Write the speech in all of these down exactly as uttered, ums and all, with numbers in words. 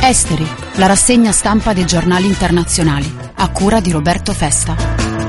Esteri, la rassegna stampa dei giornali internazionali, a cura di Roberto Festa.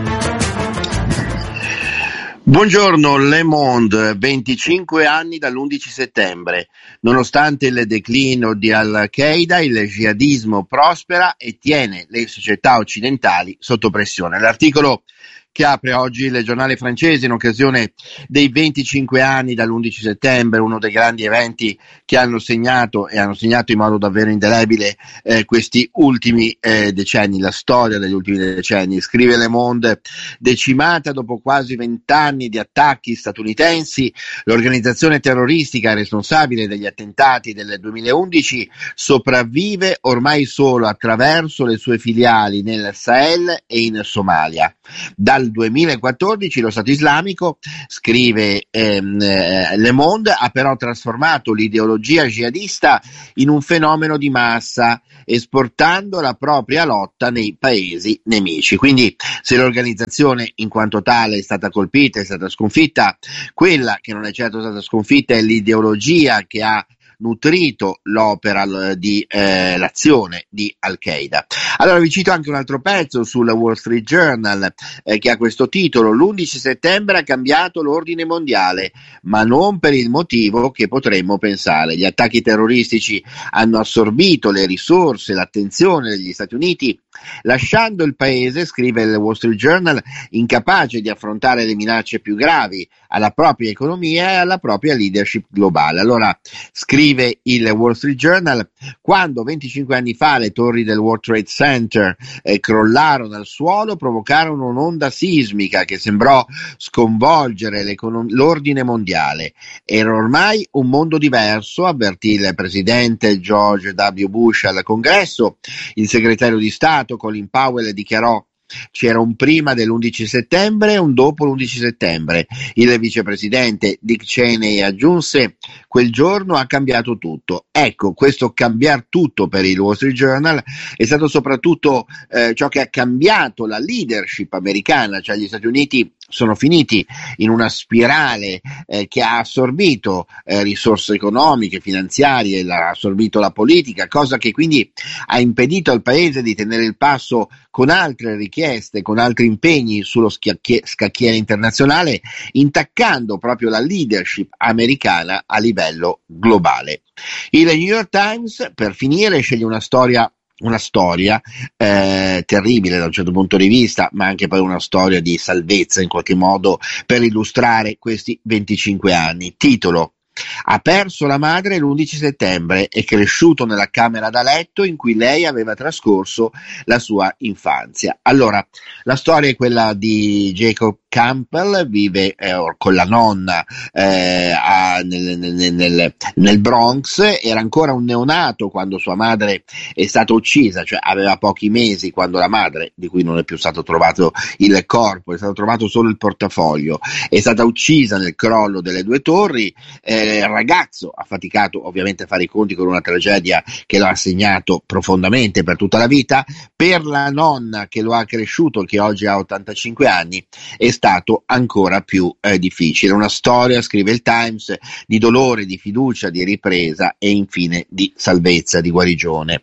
Buongiorno, Le Monde, venticinque anni dall'undici settembre. Nonostante il declino di Al-Qaeda, il jihadismo prospera e tiene le società occidentali sotto pressione. L'articolo che apre oggi il giornale francese in occasione dei venticinque anni dall'undici settembre, uno dei grandi eventi che hanno segnato e hanno segnato in modo davvero indelebile eh, questi ultimi eh, decenni, la storia degli ultimi decenni. Scrive Le Monde: decimata dopo quasi vent'anni di attacchi statunitensi, l'organizzazione terroristica responsabile degli attentati del duemilaundici sopravvive ormai solo attraverso le sue filiali nel Sahel e in Somalia. Dal duemilaquattordici lo Stato islamico, scrive ehm, Le Monde, ha però trasformato l'ideologia jihadista in un fenomeno di massa, esportando la propria lotta nei paesi nemici. Quindi, se l'organizzazione in quanto tale è stata colpita, è stata sconfitta, quella che non è certo stata sconfitta è l'ideologia che ha nutrito l'opera di eh, l'azione di Al-Qaeda. Allora vi cito anche un altro pezzo sul Wall Street Journal eh, che ha questo titolo: l'undici settembre ha cambiato l'ordine mondiale, ma non per il motivo che potremmo pensare. Gli attacchi terroristici hanno assorbito le risorse, l'attenzione degli Stati Uniti, lasciando il paese, scrive il Wall Street Journal, incapace di affrontare le minacce più gravi alla propria economia e alla propria leadership globale. Allora, scrive il Wall Street Journal, quando venticinque anni fa le torri del World Trade Center eh, crollarono al suolo, provocarono un'onda sismica che sembrò sconvolgere l'ordine mondiale. Era ormai un mondo diverso, avvertì il presidente George W. Bush al Congresso. Il segretario di Stato Colin Powell dichiarò: c'era un prima dell'undici settembre e un dopo l'undici settembre. Il vicepresidente Dick Cheney aggiunse: quel giorno ha cambiato tutto. Ecco, questo cambiar tutto per il Wall Street Journal è stato soprattutto eh, ciò che ha cambiato la leadership americana, cioè gli Stati Uniti sono finiti in una spirale eh, che ha assorbito eh, risorse economiche, finanziarie, ha assorbito la politica, cosa che quindi ha impedito al paese di tenere il passo con altre richieste, con altri impegni sullo schiacchie- scacchiere internazionale, intaccando proprio la leadership americana a livello globale. Il New York Times, per finire, sceglie una storia Una storia eh, terribile da un certo punto di vista, ma anche poi una storia di salvezza in qualche modo per illustrare questi venticinque anni. Titolo: ha perso la madre l'undici settembre, è cresciuto nella camera da letto in cui lei aveva trascorso la sua infanzia. Allora, la storia è quella di Jacob Campbell, vive eh, con la nonna eh, a, nel, nel, nel, nel Bronx, era ancora un neonato quando sua madre è stata uccisa, cioè aveva pochi mesi quando la madre, di cui non è più stato trovato il corpo, è stato trovato solo il portafoglio, è stata uccisa nel crollo delle due torri. eh, Il ragazzo ha faticato ovviamente a fare i conti con una tragedia che lo ha segnato profondamente per tutta la vita. Per la nonna che lo ha cresciuto, che oggi ha ottantacinque anni, è stato ancora più eh, difficile. Una storia, scrive il Times, di dolore, di fiducia, di ripresa e infine di salvezza, di guarigione.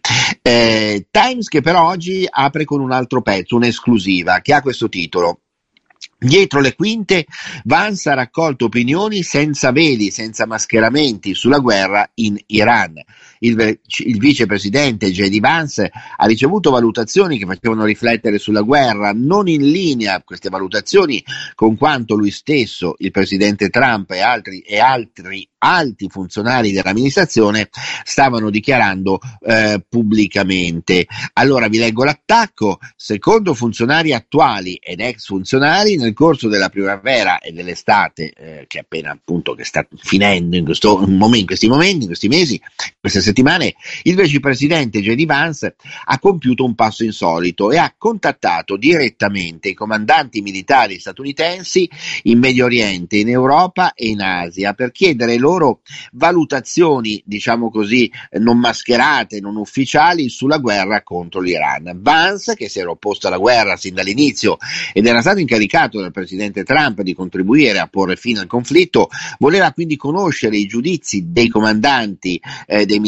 Eh, Times che però oggi apre con un altro pezzo, un'esclusiva, che ha questo titolo: dietro le quinte, Vance ha raccolto opinioni senza veli, senza mascheramenti sulla guerra in Iran. Il, il vicepresidente J D Vance ha ricevuto valutazioni che facevano riflettere sulla guerra, non in linea queste valutazioni con quanto lui stesso, il presidente Trump e altri, e altri alti funzionari dell'amministrazione stavano dichiarando eh, pubblicamente. Allora vi leggo l'attacco: secondo funzionari attuali ed ex funzionari, nel corso della primavera e dell'estate eh, che appena appunto che sta finendo in questo momento, in questi momenti, in questi mesi, queste settimane, il vicepresidente J D Vance ha compiuto un passo insolito e ha contattato direttamente i comandanti militari statunitensi in Medio Oriente, in Europa e in Asia per chiedere loro valutazioni, diciamo così, non mascherate, non ufficiali sulla guerra contro l'Iran. Vance, che si era opposto alla guerra sin dall'inizio ed era stato incaricato dal presidente Trump di contribuire a porre fine al conflitto, voleva quindi conoscere i giudizi dei comandanti eh, dei militari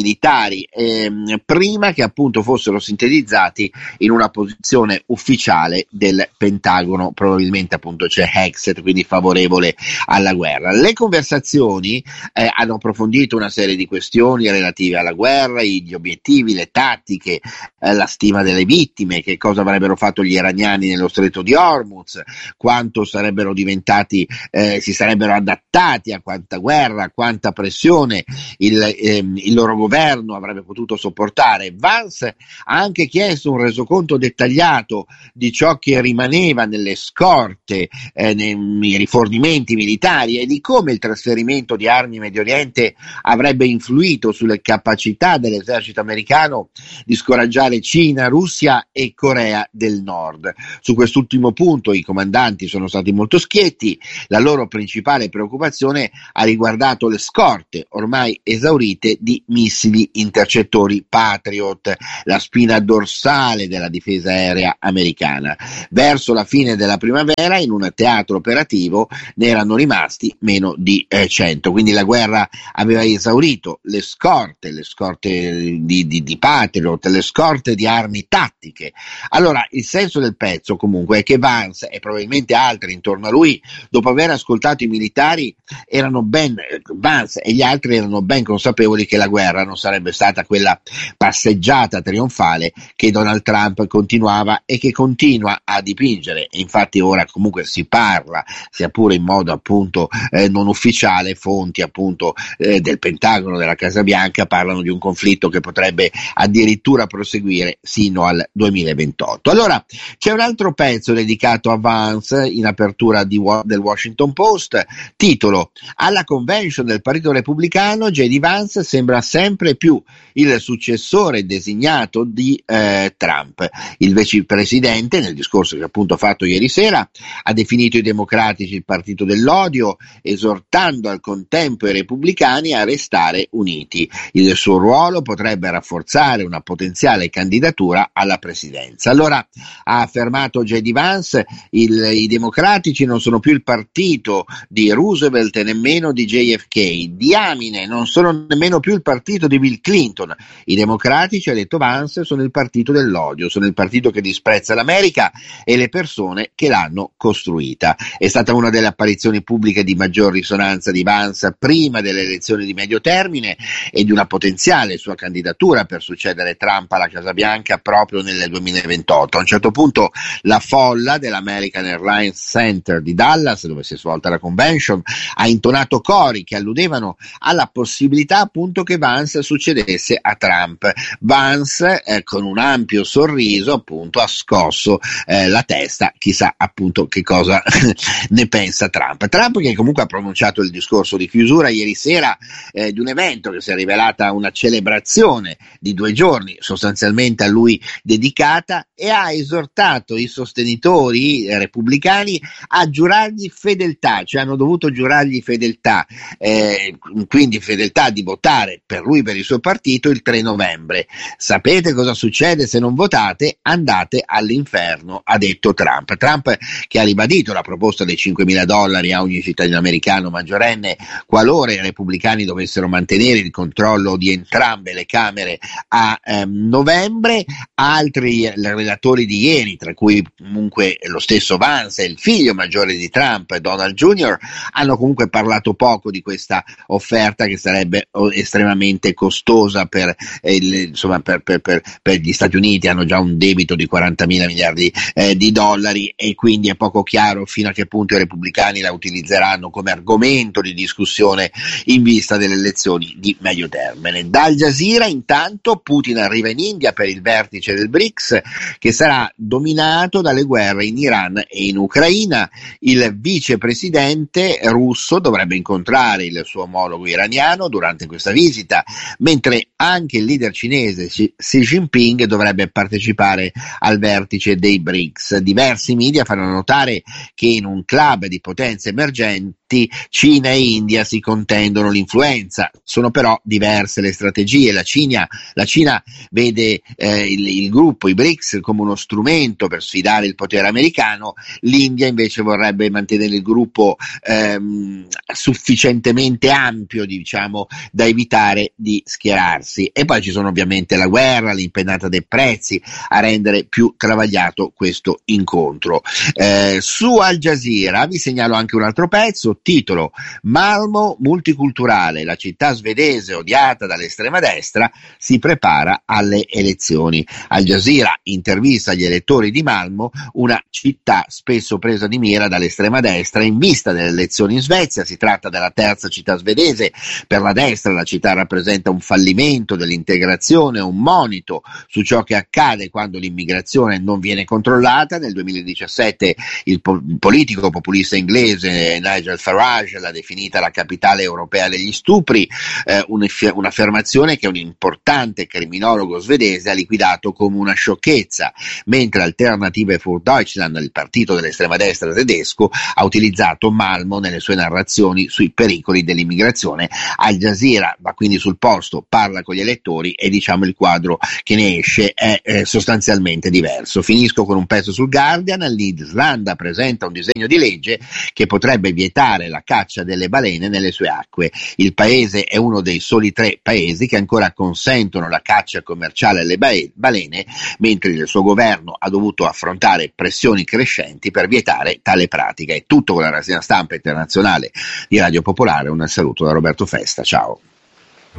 militari ehm, prima che appunto fossero sintetizzati in una posizione ufficiale del Pentagono, probabilmente appunto c'è Hexet, quindi favorevole alla guerra. Le conversazioni eh, hanno approfondito una serie di questioni relative alla guerra, gli obiettivi, le tattiche, eh, la stima delle vittime, che cosa avrebbero fatto gli iraniani nello stretto di Hormuz, quanto sarebbero diventati, eh, si sarebbero adattati a quanta guerra, a quanta pressione il, ehm, il loro governo avrebbe potuto sopportare. Vance ha anche chiesto un resoconto dettagliato di ciò che rimaneva nelle scorte, eh, nei rifornimenti militari, e di come il trasferimento di armi in Medio Oriente avrebbe influito sulle capacità dell'esercito americano di scoraggiare Cina, Russia e Corea del Nord. Su quest'ultimo punto i comandanti sono stati molto schietti. La loro principale preoccupazione ha riguardato le scorte ormai esaurite di missili intercettori Patriot, la spina dorsale della difesa aerea americana. Verso la fine della primavera in un teatro operativo ne erano rimasti meno di eh, cento, quindi la guerra aveva esaurito le scorte, le scorte di, di, di Patriot, le scorte di armi tattiche. Allora il senso del pezzo comunque è che Vance e probabilmente altri intorno a lui, dopo aver ascoltato i militari, erano ben Vance e gli altri erano ben consapevoli che la guerra non sarebbe stata quella passeggiata trionfale che Donald Trump continuava e che continua a dipingere. E infatti ora comunque si parla, sia pure in modo appunto eh, non ufficiale, fonti appunto eh, del Pentagono, della Casa Bianca, parlano di un conflitto che potrebbe addirittura proseguire sino al duemilaventotto. Allora c'è un altro pezzo dedicato a Vance in apertura di, del Washington Post, titolo: alla convention del Partito Repubblicano J D Vance sembra sempre più il successore designato di eh, Trump. Il vicepresidente, nel discorso che appunto ha fatto ieri sera, ha definito i democratici il partito dell'odio, esortando al contempo i repubblicani a restare uniti. Il suo ruolo potrebbe rafforzare una potenziale candidatura alla presidenza. Allora, ha affermato J D Vance, il, i democratici non sono più il partito di Roosevelt e nemmeno di J F K, diamine, non sono nemmeno più il partito di Bill Clinton. I democratici, ha detto Vance, sono il partito dell'odio, sono il partito che disprezza l'America e le persone che l'hanno costruita. È stata una delle apparizioni pubbliche di maggior risonanza di Vance prima delle elezioni di medio termine e di una potenziale sua candidatura per succedere Trump alla Casa Bianca proprio nel duemilaventotto. A un certo punto la folla dell'American Airlines Center di Dallas, dove si è svolta la convention, ha intonato cori che alludevano alla possibilità appunto che Vance succedesse a Trump. Vance eh, con un ampio sorriso appunto ha scosso eh, la testa, chissà appunto che cosa ne pensa Trump. Trump che comunque ha pronunciato il discorso di chiusura ieri sera eh, di un evento che si è rivelata una celebrazione di due giorni sostanzialmente a lui dedicata, e ha esortato i sostenitori eh, repubblicani a giurargli fedeltà, cioè hanno dovuto giurargli fedeltà, eh, quindi fedeltà di votare per lui, per il suo partito il tre novembre. Sapete cosa succede se non votate? Andate all'inferno, ha detto Trump. Trump che ha ribadito la proposta dei cinquemila dollari a ogni cittadino americano maggiorenne qualora i repubblicani dovessero mantenere il controllo di entrambe le Camere a ehm, novembre. Altri relatori di ieri, tra cui comunque lo stesso Vance e il figlio maggiore di Trump, Donald Junior, hanno comunque parlato poco di questa offerta che sarebbe estremamente costosa per, eh, il, insomma, per, per, per, per gli Stati Uniti. Hanno già un debito di quarantamila miliardi eh, di dollari e quindi è poco chiaro fino a che punto i repubblicani la utilizzeranno come argomento di discussione in vista delle elezioni di medio termine. Da Al Jazeera intanto Putin arriva in India per il vertice del BRICS che sarà dominato dalle guerre in Iran e in Ucraina. Il vicepresidente russo dovrebbe incontrare il suo omologo iraniano durante questa visita, mentre anche il leader cinese Xi Jinping dovrebbe partecipare al vertice dei BRICS. Diversi media fanno notare che in un club di potenze emergenti Cina e India si contendono l'influenza. Sono però diverse le strategie. La Cina, la Cina vede eh, il, il gruppo, i BRICS, come uno strumento per sfidare il potere americano. L'India invece vorrebbe mantenere il gruppo ehm, sufficientemente ampio, diciamo, da evitare di di schierarsi. E poi ci sono ovviamente la guerra, l'impennata dei prezzi a rendere più travagliato questo incontro. Eh, su Al Jazeera vi segnalo anche un altro pezzo, titolo: Malmo multiculturale, la città svedese odiata dall'estrema destra si prepara alle elezioni. Al Jazeera intervista gli elettori di Malmo, una città spesso presa di mira dall'estrema destra in vista delle elezioni in Svezia. Si tratta della terza città svedese. Per la destra la città rappresenta un fallimento dell'integrazione, un monito su ciò che accade quando l'immigrazione non viene controllata. Nel duemiladiciassette il po- politico populista inglese Nigel Farage l'ha definita la capitale europea degli stupri, eh, un'eff- un'affermazione che un importante criminologo svedese ha liquidato come una sciocchezza, mentre Alternative für Deutschland, il partito dell'estrema destra tedesco, ha utilizzato Malmo nelle sue narrazioni sui pericoli dell'immigrazione. Al Jazeera va quindi sul posto, parla con gli elettori e diciamo il quadro che ne esce è eh, sostanzialmente diverso. Finisco con un pezzo sul Guardian. L'Islanda presenta un disegno di legge che potrebbe vietare la caccia delle balene nelle sue acque. Il paese è uno dei soli tre paesi che ancora consentono la caccia commerciale alle balene, mentre il suo governo ha dovuto affrontare pressioni crescenti per vietare tale pratica. È tutto con la rassegna stampa internazionale di Radio Popolare. Un saluto da Roberto Festa, ciao.